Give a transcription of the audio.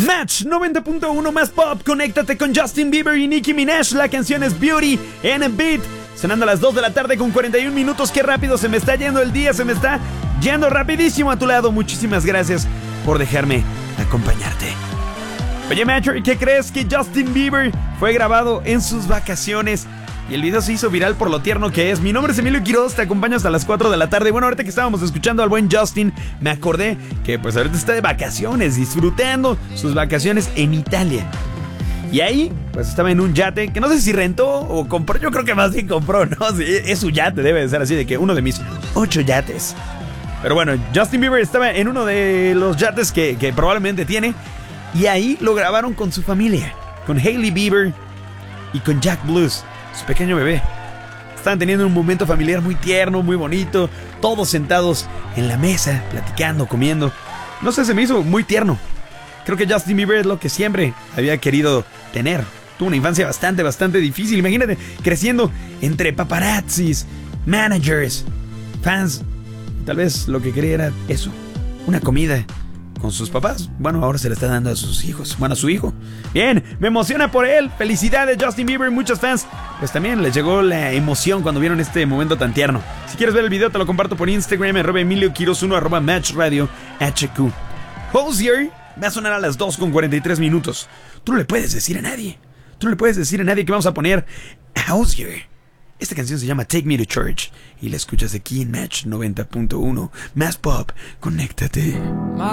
Match 90.1 más pop. Conéctate con Justin Bieber y Nicki Minaj. La canción es Beauty and a Beat. Sonando a las 2 de la tarde con 41 minutos. Qué rápido se me está yendo el día. Se me está yendo rapidísimo a tu lado. Muchísimas gracias por dejarme acompañarte. Oye, Match, ¿qué crees? Que Justin Bieber fue grabado en sus vacaciones y el video se hizo viral por lo tierno que es. Mi nombre es Emilio Quiroz, te acompaño hasta las 4 de la tarde. Bueno, ahorita que estábamos escuchando al buen Justin, me acordé que pues ahorita está de vacaciones, disfrutando sus vacaciones en Italia. Y ahí, pues estaba en un yate, que no sé si rentó o compró. Yo creo que más bien compró, ¿no? Sí, es su yate, debe de ser así, de que uno de mis 8 yates. Pero bueno, Justin Bieber estaba en uno de los yates que probablemente tiene. Y ahí lo grabaron con su familia, con Hailey Bieber y con Jack Blues, su pequeño bebé. Estaban teniendo un momento familiar muy tierno, muy bonito, todos sentados en la mesa, platicando, comiendo. No sé, se me hizo muy tierno. Creo que Justin Bieber es lo que siempre había querido tener. Tuvo una infancia bastante difícil. Imagínate, creciendo entre paparazzis, managers, fans. Tal vez lo que quería era eso, una comida con sus papás. Bueno, ahora se le está dando a sus hijos. Bueno, a su hijo. Bien, me emociona por él. Felicidades, Justin Bieber. Muchos fans pues también les llegó la emoción cuando vieron este momento tan tierno. Si quieres ver el video, te lo comparto por Instagram, @EmilioQuiroz1, @MatchRadio_HQ. Hozier va a sonar a las 2:43. Tú no le puedes decir a nadie. Tú no le puedes decir a nadie que vamos a poner a Hozier. Esta canción se llama Take Me to Church y la escuchas aquí en Match 90.1. Más pop, conéctate.